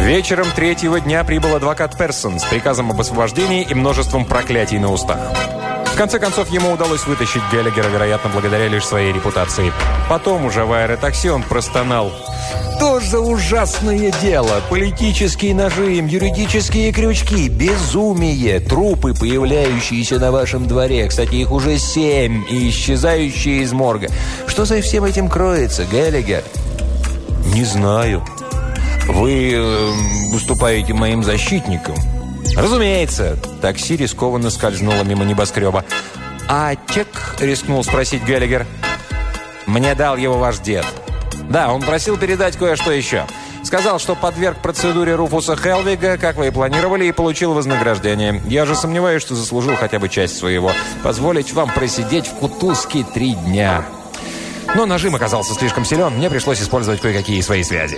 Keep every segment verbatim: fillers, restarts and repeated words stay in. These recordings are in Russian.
Вечером третьего дня прибыл адвокат Персон с приказом об освобождении и множеством проклятий на устах. В конце концов, ему удалось вытащить Гэллигера, вероятно, благодаря лишь своей репутации. Потом уже в аэротакси он простонал: «Что за ужасное дело? Политический нажим, юридические крючки, безумие, трупы, появляющиеся на вашем дворе. Кстати, их уже семь, и исчезающие из морга. Что за всем этим кроется, Гэллигер?» «Не знаю. Вы э, выступаете моим защитником?» «Разумеется». Такси рискованно скользнуло мимо небоскреба. «А чек?» — рискнул спросить Гэллигер. «Мне дал его ваш дед». «Да, он просил передать кое-что еще. Сказал, что подверг процедуре Руфуса Хелвига, как вы и планировали, и получил вознаграждение. Я же сомневаюсь, что заслужил хотя бы часть своего. Позволить вам просидеть в кутузке три дня». Но нажим оказался слишком силен, мне пришлось использовать кое-какие свои связи.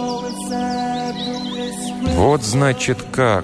Вот значит как.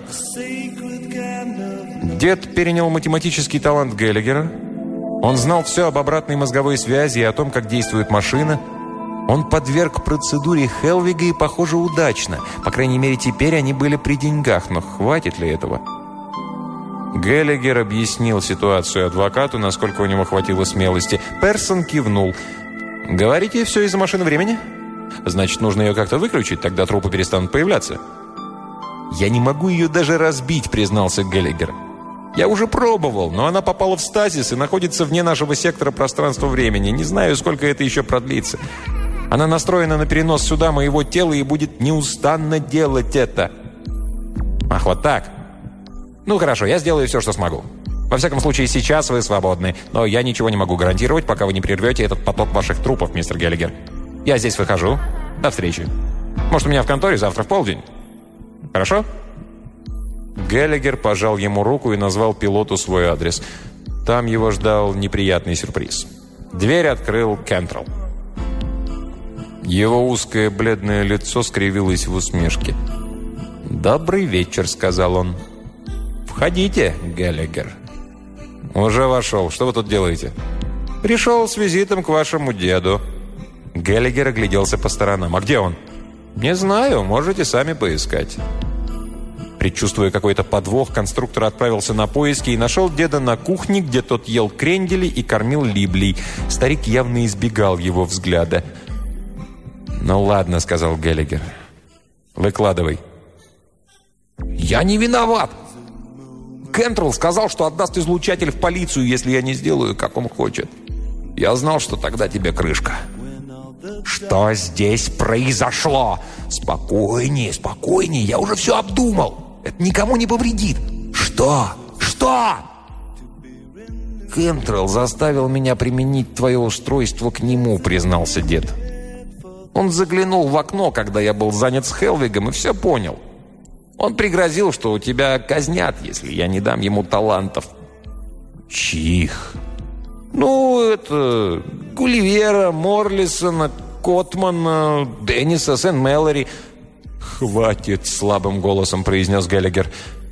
Дед перенял математический талант Гэллигера. Он знал все об обратной мозговой связи и о том, как действует машина. Он подверг процедуре Хелвига и, похоже, удачно. По крайней мере, теперь они были при деньгах. Но хватит ли этого? Гэллигер объяснил ситуацию адвокату, насколько у него хватило смелости. Персон кивнул. «Говорите, все из-за машины времени? Значит, нужно ее как-то выключить, тогда трупы перестанут появляться». «Я не могу ее даже разбить», — признался Гэллигер. «Я уже пробовал, но она попала в стазис и находится вне нашего сектора пространства-времени. Не знаю, сколько это еще продлится. Она настроена на перенос сюда моего тела и будет неустанно делать это». «Ах, вот так? Ну, хорошо, я сделаю все, что смогу. Во всяком случае, сейчас вы свободны. Но я ничего не могу гарантировать, пока вы не прервете этот поток ваших трупов, мистер Гэллигер. Я здесь выхожу. До встречи. Может, у меня в конторе завтра в полдень? Хорошо?» Гэллигер пожал ему руку и назвал пилоту свой адрес. Там его ждал неприятный сюрприз. Дверь открыл Кентрелл. Его узкое бледное лицо скривилось в усмешке. «Добрый вечер», — сказал он. «Входите, Гэллигер». «Уже вошел. Что вы тут делаете?» «Пришел с визитом к вашему деду». Гэллигер огляделся по сторонам. «А где он?» «Не знаю. Можете сами поискать». Предчувствуя какой-то подвох, конструктор отправился на поиски и нашел деда на кухне, где тот ел крендели и кормил либлей. Старик явно избегал его взгляда. «Ну ладно», — сказал Гэллигер. «Выкладывай». «Я не виноват. Кентрелл сказал, что отдаст излучатель в полицию, если я не сделаю, как он хочет. Я знал, что тогда тебе крышка». «Что здесь произошло?» «Спокойнее, спокойнее, я уже все обдумал. Это никому не повредит». «Что? Что?» «Кентрелл заставил меня применить твое устройство к нему», — признался дед. «Он заглянул в окно, когда я был занят с Хелвигом, и все понял. Он пригрозил, что у тебя казнят, если я не дам ему талантов». «Чьих?» «Ну, это... Гулливера, Морлисона, Котмана, Денниса, Сен-Мэлори». «Хватит», — слабым голосом произнес Гэллигер.